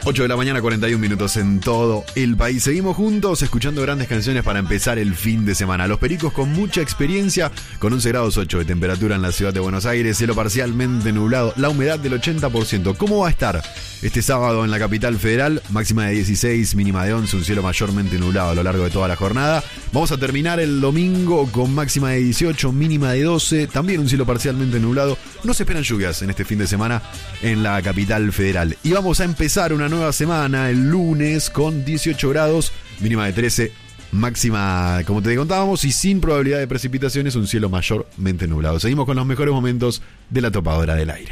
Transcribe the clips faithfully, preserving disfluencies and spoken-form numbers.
ocho de la mañana, cuarenta y un minutos en todo el país. Seguimos juntos escuchando grandes canciones para empezar el fin de semana. Los Pericos con mucha experiencia, con once grados ocho de temperatura en la ciudad de Buenos Aires, cielo parcialmente nublado, la humedad del ochenta por ciento. ¿Cómo va a estar este sábado en la capital federal? Máxima de dieciséis, mínima de once, un cielo mayormente nublado a lo largo de toda la jornada. Vamos a terminar el domingo con máxima de dieciocho, mínima de doce, también un cielo parcialmente nublado. No se esperan lluvias en este fin de semana en la capital federal. Y vamos a empezar una nueva semana el lunes con dieciocho grados, mínima de trece, máxima, como te contábamos, y sin probabilidad de precipitaciones, un cielo mayormente nublado. Seguimos con los mejores momentos de la topadora del aire.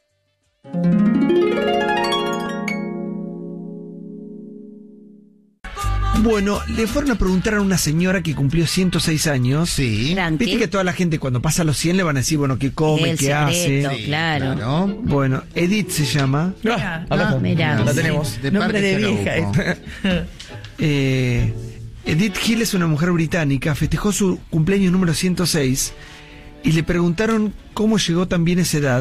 Bueno, le fueron a preguntar a una señora que cumplió ciento seis años. Sí. Viste que toda la gente cuando pasa a los cien le van a decir, bueno, qué come, El qué secreto, hace. claro. ¿No? Bueno, Edith se llama. Ah, Ah, mirá. la tenemos. De Nombre Parque de vieja. Chacabuco. Eh, Edith Hill es una mujer británica, festejó su cumpleaños número ciento seis y le preguntaron cómo llegó tan bien a esa edad.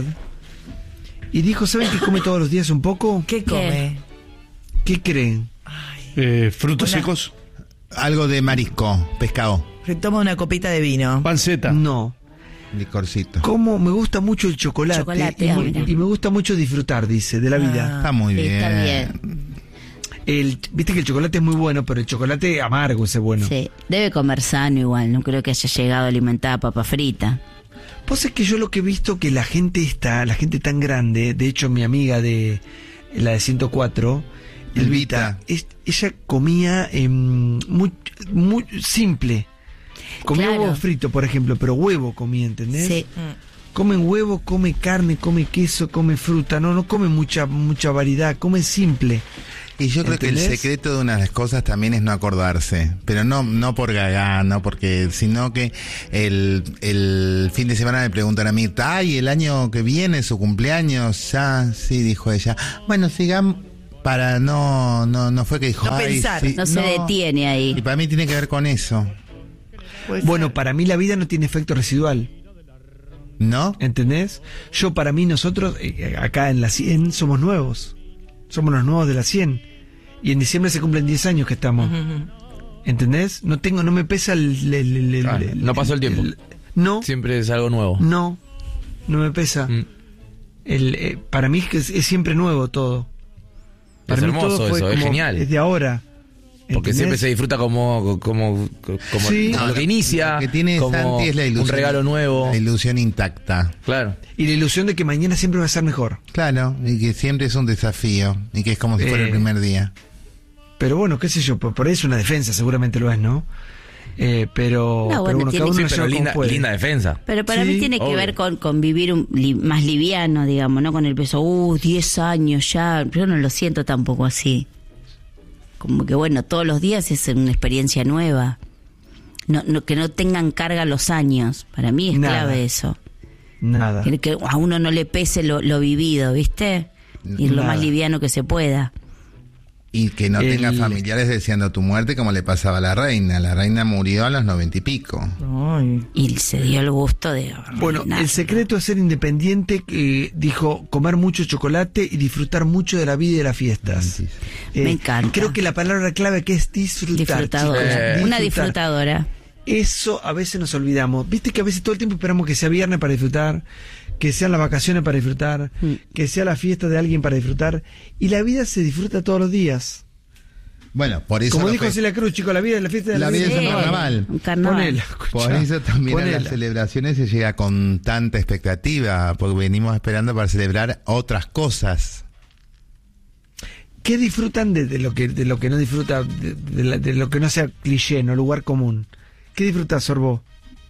Y dijo, ¿saben que come todos los días un poco? ¿Qué come? ¿Qué creen? Eh, frutos Una- secos, Algo de marisco, pescado, Se toma una copita de vino. panceta. No. licorcito. Como me gusta mucho el chocolate, Chocolate, y, ah, me- mira. y me gusta mucho disfrutar, dice, de la vida. Está muy Sí, bien. está bien. El, Viste que el chocolate es muy bueno, pero el chocolate amargo ese es bueno. Sí, debe comer sano igual, no creo que haya llegado alimentada a papa frita. Pues es que yo lo que he visto que la gente está, la gente tan grande, de hecho mi amiga de la de ciento cuatro, Elvita, Elvita. es- ella comía eh, muy, muy simple. Comía Claro. huevo frito, por ejemplo, pero huevo comía, ¿entendés? Sí. Comen huevo, come carne, come queso, come fruta, no, no come mucha, mucha variedad, come simple. Y yo creo que el ¿Entendés? secreto de una de las cosas también es no acordarse, pero no no por gagá, no porque, sino que el, el fin de semana me preguntan a mí, ay, el año que viene, su cumpleaños, ya, sí, dijo ella. Bueno, sigamos, para no, no, no fue que dijo, No ay, pensar, sí, No se detiene Y ahí. para mí tiene que ver con eso, Puede Bueno, ser. para mí la vida no tiene efecto residual, ¿no? ¿entendés? Yo, para mí, nosotros, eh, acá en la cien, somos nuevos. Somos los nuevos de la cien. Y en diciembre se cumplen diez años que estamos. Ujú. ¿Entendés? No tengo, no me pesa el... el- el- el- Ah, el- no pasó el tiempo. no, Siempre es algo nuevo. no, no me pesa. Mm. El, eh, para mí es, que es, es siempre nuevo todo. Para Es mí todo hermoso fue eso, es como- genial. Es de ahora. Porque ¿entendés? siempre se disfruta como como, como, Sí. como lo que inicia, Lo que tiene como Santi es la ilusión. un regalo nuevo. La ilusión intacta. Claro. Y la ilusión de que mañana siempre va a ser mejor. Claro, y que siempre es un desafío, y que es como si fuera Eh, el primer día. Pero bueno, qué sé yo, por, por ahí es una defensa, seguramente lo es, ¿no? Eh, pero, No, bueno, pero bueno, tiene cada uno Sí, lo pero lleva linda, como puede. linda defensa. Pero para Sí, mí tiene que obvio. ver con, con vivir un, li- más liviano, digamos, ¿no? Con el peso, uh, diez años ya. Yo no lo siento tampoco así. Como que bueno, todos los días es una experiencia nueva. No, no, que no tengan carga los años. Para mí es Nada. clave eso. Nada. Que, que a uno no le pese lo, lo vivido, ¿viste? Y lo Nada. más liviano que se pueda. Y que no El- tenga familiares deseando tu muerte como le pasaba a la reina. La reina murió a los noventa y pico. Ay. Y se dio el gusto de... Bueno, nada. el secreto es ser independiente, eh, dijo, comer mucho chocolate y disfrutar mucho de la vida y de las fiestas. Eh, Me encanta. Creo que la palabra clave que es disfrutar. Disfrutadora. chicos, Una disfrutar. disfrutadora. Eso a veces nos olvidamos. Viste que a veces todo el tiempo esperamos que sea viernes para disfrutar, que sean las vacaciones para disfrutar, Mm. que sea la fiesta de alguien para disfrutar. Y la vida se disfruta todos los días. Bueno, por eso Como lo dijo fe- Celia Cruz, chicos, la vida es la fiesta de la, La vida es un es carnaval. Un carnaval. Ponela, por escuchá, eso también a ponela. las celebraciones se llega con tanta expectativa, porque venimos esperando para celebrar otras cosas. ¿Qué disfrutan de, de lo que de lo que no disfruta, de, de la- de lo que no sea cliché, no lugar común? ¿Qué disfrutas, Sorbo?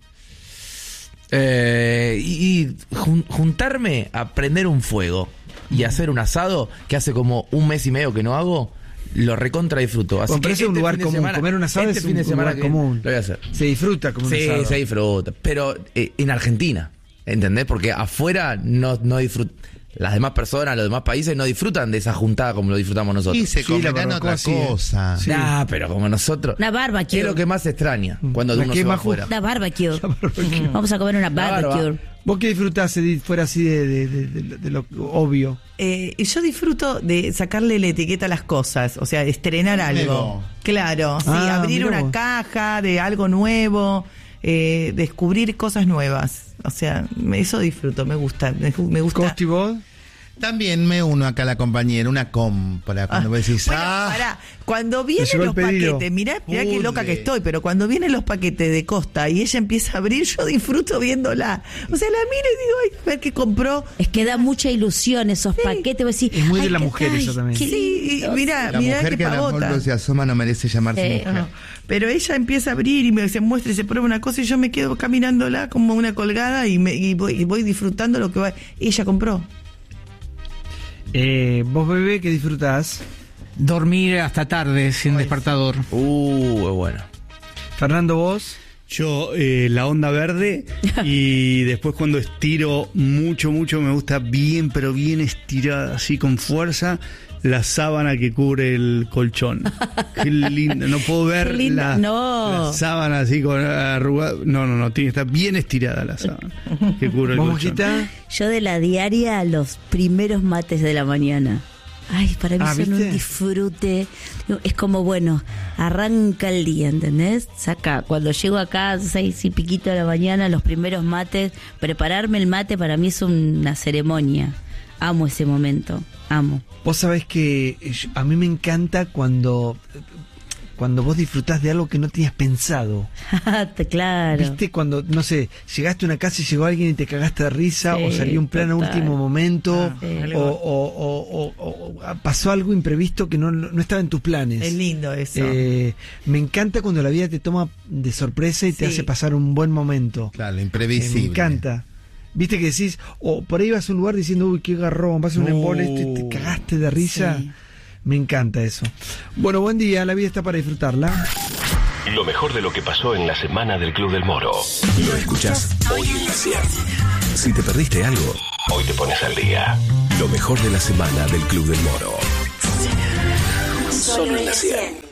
Eh, y y jun- juntarme a prender un fuego y hacer un asado que hace como un mes y medio que no hago, lo recontra disfruto. Así Bueno, pero que ese es un este lugar fin de común. semana- Comer un asado este es fin de un semana lugar que común. Lo voy a hacer. Se disfruta como un Sí, asado. se disfruta. Pero eh, en Argentina, ¿entendés? Porque afuera no, no disfruto. las demás personas, los demás países no disfrutan de esa juntada como lo disfrutamos nosotros. Y se Sí, la comerán barbacoa otra sí, eh. cosa. Sí. Nah, pero como nosotros. Una barbecue. ¿Qué es lo que más se extraña cuando La uno que se va más afuera? Una barbecue. Vamos a comer una La barba. barbecue. ¿Vos qué disfrutás, Edith, fuera así de, de- de- de- de lo obvio? Eh, y yo disfruto de sacarle la etiqueta a las cosas, o sea, estrenar algo. Nuevo. Claro, sí, Ah, abrir mirá una vos. caja de algo nuevo, eh, descubrir cosas nuevas. O sea, me- eso disfruto, me gusta, me, gu- me gusta. ¿Costi vos? También me uno acá a la compañera, una compra. Cuando Ah, vos decís, bueno, ah, pará, cuando vienen llegó el los pedido. paquetes, mirá, mirá qué Pudre. loca que estoy, pero cuando vienen los paquetes de Costa y ella empieza a abrir, yo disfruto viéndola. O sea, la miro y digo, ay, ver qué compró. Es que da mucha ilusión esos paquetes. Vos decís, Es muy de ay, la qué- mujer ay, eso también. qué Sí, lindo. mirá, la mirá mujer qué que a lo pavota. mejor se asoma no merece llamarse Eh, mujer. No, pero ella empieza a abrir y me se muestra y se prueba una cosa y yo me quedo caminándola como una colgada y, me, y, voy, y voy disfrutando lo que va. Ella compró. Eh, ¿Vos, bebé, qué disfrutás? Dormir hasta tarde sin despertador. Uh, bueno. Fernando, vos. Yo, eh, la onda verde, y después cuando estiro mucho, mucho, me gusta bien, pero bien estirada, así con fuerza, la sábana que cubre el colchón. Qué lindo, no puedo ver Qué linda, la, no. la sábana así con arrugada. No, no, no, tiene que estar bien estirada la sábana que cubre el ¿Vos, colchón. Mojita? Yo de la diaria, los primeros mates de la mañana. Ay, para mí Ah, son ¿viste? un disfrute. Es como, bueno, arranca el día, ¿entendés? Saca, cuando llego acá a seis y piquito de la mañana, los primeros mates, prepararme el mate para mí es una ceremonia. Amo ese momento, amo. Vos sabés que yo- a mí me encanta cuando, cuando vos disfrutás de algo que no tenías pensado. Claro. ¿Viste? Cuando, no sé, llegaste a una casa y llegó alguien y te cagaste de risa, Sí, o salió un plan a total. último momento, Ah, sí. o, o- o- o- o pasó algo imprevisto que no, no estaba en tus planes. Es lindo eso. Eh, me encanta cuando la vida te toma de sorpresa y te Sí. hace pasar un buen momento. Claro, Eh, imprevisible. me encanta. Viste que decís, o por ahí vas a un lugar diciendo, uy, qué garrón, vas a un Uh. embole este, y te cagaste de risa. Sí. Me encanta eso. Bueno, buen día, la vida está para disfrutarla. Lo mejor de lo que pasó en la semana del Club del Moro. Lo escuchás hoy en la cien. Si te perdiste algo, hoy te pones al día. Lo mejor de la semana del Club del Moro. Solo en la cien.